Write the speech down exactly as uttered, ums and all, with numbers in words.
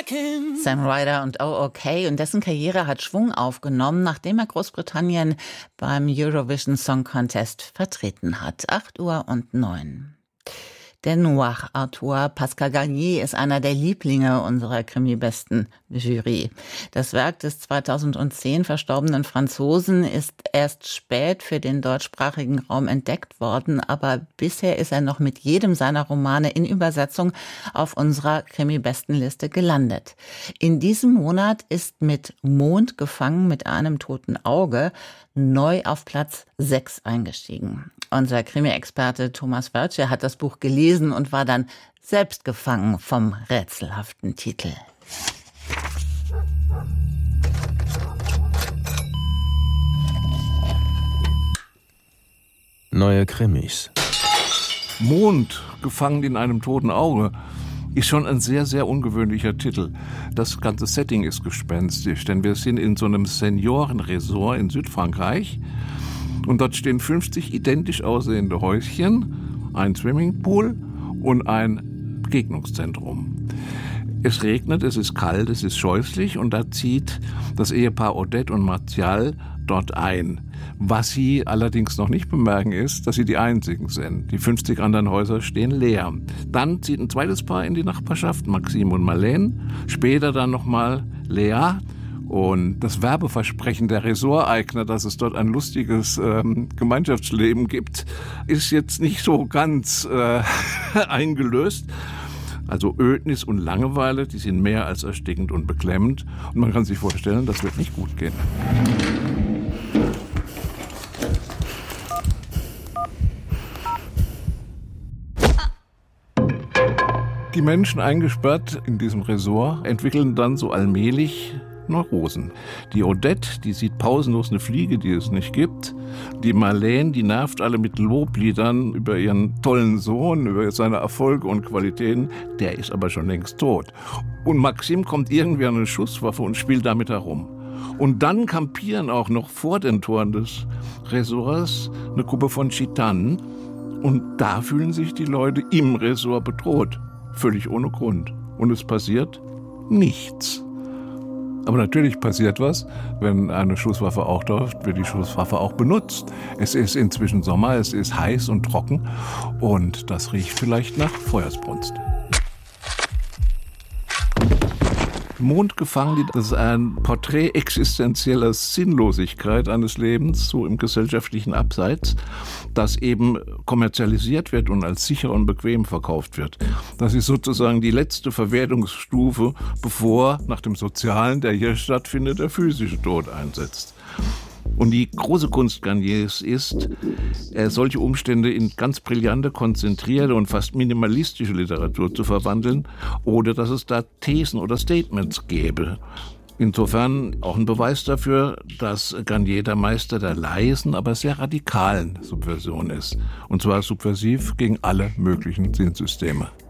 Sam Ryder und Oh Okay, und dessen Karriere hat Schwung aufgenommen, nachdem er Großbritannien beim Eurovision Song Contest vertreten hat. acht Uhr und neun. Der Noir-Autor Pascal Garnier ist einer der Lieblinge unserer Krimi-Besten-Jury. Das Werk des zweitausendzehn verstorbenen Franzosen ist erst spät für den deutschsprachigen Raum entdeckt worden, aber bisher ist er noch mit jedem seiner Romane in Übersetzung auf unserer Krimi-Besten-Liste gelandet. In diesem Monat ist mit Mond gefangen mit einem toten Auge neu auf Platz sechs eingestiegen. Unser Krimi-Experte Thomas Wörtje hat das Buch gelesen und war dann selbst gefangen vom rätselhaften Titel. Neue Krimis. Mond, gefangen in einem toten Auge, ist schon ein sehr, sehr ungewöhnlicher Titel. Das ganze Setting ist gespenstisch, denn wir sind in so einem Seniorenresort in Südfrankreich und dort stehen fünfzig identisch aussehende Häuschen, ein Swimmingpool und ein Begegnungszentrum. Es regnet, es ist kalt, es ist scheußlich und da zieht das Ehepaar Odette und Martial dort ein. Was sie allerdings noch nicht bemerken ist, dass sie die Einzigen sind. Die fünfzig anderen Häuser stehen leer. Dann zieht ein zweites Paar in die Nachbarschaft, Maxime und Marlene. Später dann nochmal Lea. Und das Werbeversprechen der Ressorteigner, dass es dort ein lustiges ähm, Gemeinschaftsleben gibt, ist jetzt nicht so ganz äh, eingelöst. Also Ödnis und Langeweile, die sind mehr als erstickend und beklemmend. Und man kann sich vorstellen, das wird nicht gut gehen. Die Menschen eingesperrt in diesem Resort entwickeln dann so allmählich Neurosen. Die Odette, die sieht pausenlos eine Fliege, die es nicht gibt. Die Marlene, die nervt alle mit Lobliedern über ihren tollen Sohn, über seine Erfolge und Qualitäten. Der ist aber schon längst tot. Und Maxime kommt irgendwie an eine Schusswaffe und spielt damit herum. Und dann kampieren auch noch vor den Toren des Resorts eine Gruppe von Gitanen. Und da fühlen sich die Leute im Resort bedroht. Völlig ohne Grund. Und es passiert nichts. Aber natürlich passiert was, wenn eine Schusswaffe auftaucht, wird die Schusswaffe auch benutzt. Es ist inzwischen Sommer, es ist heiß und trocken und das riecht vielleicht nach Feuersbrunst. Mond gefangen, das ist ein Porträt existenzieller Sinnlosigkeit eines Lebens, so im gesellschaftlichen Abseits, das eben kommerzialisiert wird und als sicher und bequem verkauft wird. Das ist sozusagen die letzte Verwertungsstufe, bevor nach dem Sozialen, der hier stattfindet, der physische Tod einsetzt. Und die große Kunst Garniers ist, äh, solche Umstände in ganz brillante, konzentrierte und fast minimalistische Literatur zu verwandeln, oder dass es da Thesen oder Statements gäbe. Insofern auch ein Beweis dafür, dass Garnier der Meister der leisen, aber sehr radikalen Subversion ist. Und zwar subversiv gegen alle möglichen Sinnsysteme.